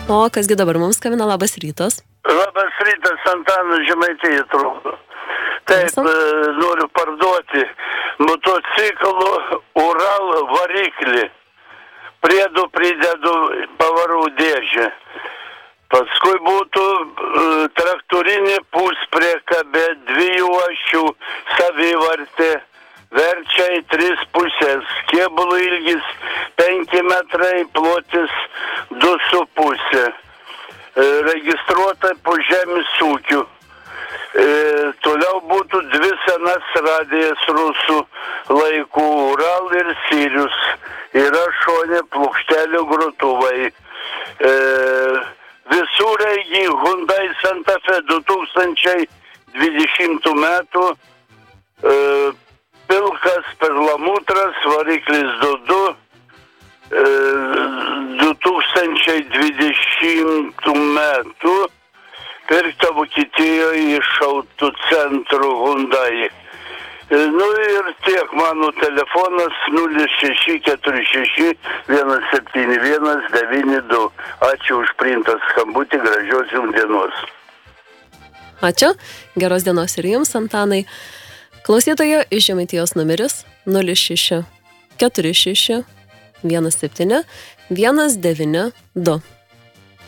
O kasgi dabar mums skambina, labas rytas. Labas rytas, Antanas Žemaitija atrodo. Taip, noriu parduoti motociklų Ural variklį. Priedu pridedu pavarų dėžę. Paskui būtų traktorinė puspriekabė, 2 ašių savivartė, verčia į 3 pusės. Kėbulų ilgis 5 metrai, plotis 2,5. Registruota po žemės ūkiu. Toliau būtų 2 senas radijas rusų laikų, Ural ir Sirius. Yra šone plokštelių grotuvai. Visureigiai Hyundai Santa Fe 2020 metų. Pilkas perlamutras, variklis 2.2. 2020 metų pirkta Vokietijoje iš autocentrų Hyundai. Nu ir tiek, mano telefonas 0646 171 92. Ačiū už priimtą skambutį, gražios jums dienos. Ačiū, geros dienos ir jums, Antanai. Klausytojo iš Žemaitijos numeris 0646 17 192.